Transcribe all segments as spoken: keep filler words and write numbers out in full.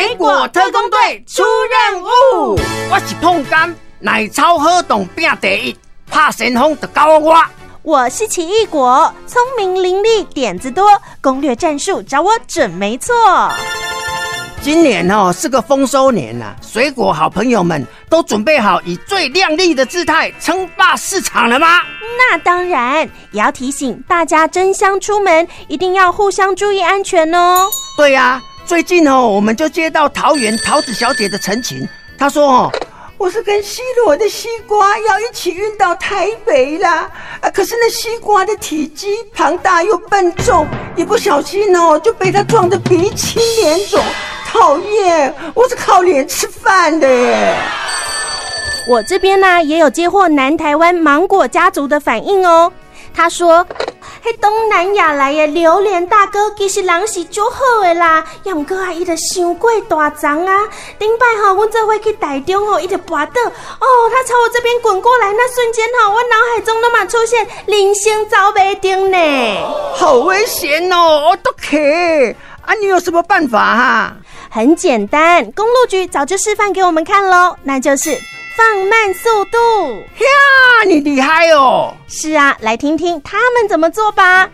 水果特工队出任务。我是碰柑，奶超好动拼第一，怕神风就交我。 我是奇异果，聪明伶俐，点子多，攻略战术找我准没错。 今年哦是个丰收年啊，水果好朋友们都准备好以最亮丽的姿态称霸市场了吗？ 那当然，也要提醒大家争相出门，一定要互相注意安全哦。 对啊，最近哦我们就接到桃园桃子小姐的陈情，她说哦，我是跟西螺的西瓜要一起运到台北啦，啊，可是那西瓜的体积庞大又笨重，一不小心哦就被它撞得鼻青脸肿，讨厌！我是靠脸吃饭的耶。 我这边呢、啊、也有接获南台湾芒果家族的反应哦，他说。迄东南亚来的榴莲大哥其实人是足好的啦，也不过啊，伊就伤过大张啊。顶摆吼，阮做伙去台中吼，伊就跋倒哦，他朝我这边滚过来，那瞬间吼，我脑海中都嘛出现人生走不定呢， 好危险哦！我都可啊，你有什么办法啊？ 很简单，公路局早就示范给我们看咯，那就是放慢速度。 呀，你厉害哦！ 是啊，来听听他们怎么做吧。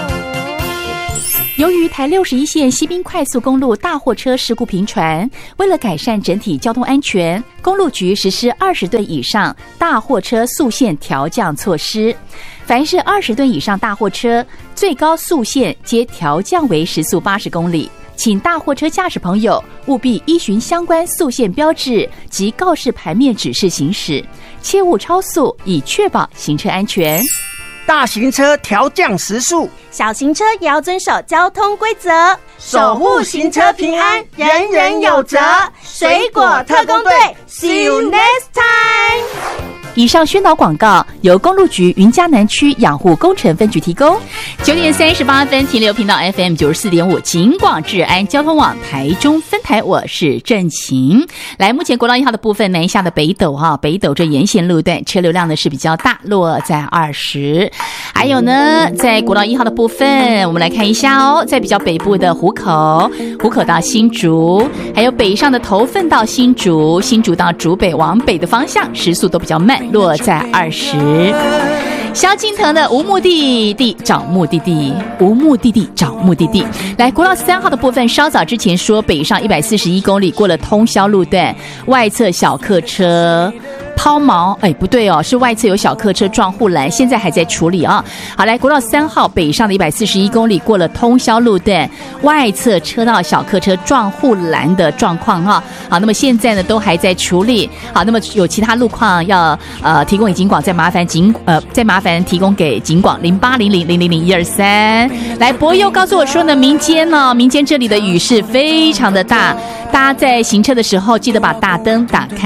由于台六十一线西滨快速公路大货车事故频传，为了改善整体交通安全，公路局实施二十吨以上大货车速限调降措施。凡是二十吨以上大货车，最高速限皆调降为时速八十公里。请大货车驾驶朋友务必依循相关速限标志及告示牌面指示行驶，切勿超速，以确保行车安全。 大型车调降时速， 小型车也要遵守交通规则， 守护行车平安，人人有责。 水果特工队 ，See you next time。 以上宣导广告由公路局云嘉南区养护工程分局提供。九点三十八分，停留频道 F M 九十四点五，警广治安交通网台中分台，我是郑晴。来，目前国道一号的部分，南下的北斗哈，北斗这沿线路段车流量呢是比较大，落在二十。还有呢，在国道一号的部分，我们来看一下哦，在比较北部的湖口，湖口到新竹，还有北上的头份到新竹，新竹到竹北往北的方向，时速都比较慢，落在二十。萧敬腾的无目的地找目的地，无目的地找目的地。来，国道三号的部分，稍早之前说北上一百四十一公里，过了通霄路段，外侧小客车抛锚，哎，不对哦，是外侧有小客车撞护栏，现在还在处理啊。好，来，国道三号北上的一百四十一公里，过了通霄路段，外侧车道小客车撞护栏的状况哈。好，那么现在呢都还在处理。好，那么有其他路况要呃提供给警广，再麻烦警呃再麻烦提供给警广零八零零零零零一二三。来，博佑告诉我说呢，民间呢、哦，民间这里的雨势非常的大，大家在行车的时候记得把大灯打开。